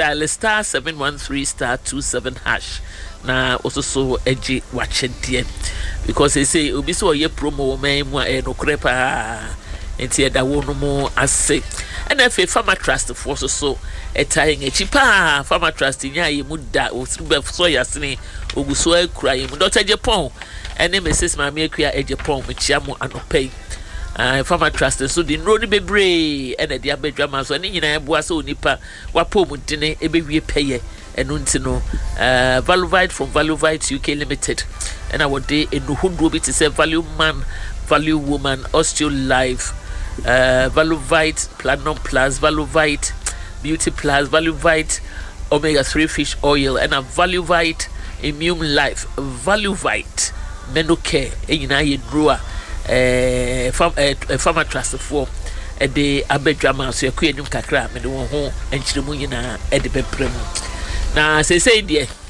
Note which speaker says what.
Speaker 1: dial star 713 star 27 hash. Na also so edgy watching dear because they say obi so ye promo me mu e no krepa enti da wonu mu ase and if farmer trust for so tying a cheaper farmer trust nya ye mu da o so yasne oguso akura ye mu Dr. Japan and Mrs. Mami akua e Japan mu chia mu anopay farmer trust so the road bebre and the abedwama so ni nyina eboa so onipa wapo mu dene e be wie peye eno Valuvite from Valuvite UK Limited and our day in Hundro bit is a value man value woman Osteo Life Valuvite Platinum Plus Valuvite Beauty Plus Valuvite Omega-3 fish oil and a Valuvite Immune Life Valuvite Menocare nyina ye drawer farmer trust for a day abedwama so yakua nim kakra me de won ho enchiremu nyina e de beprem na say dear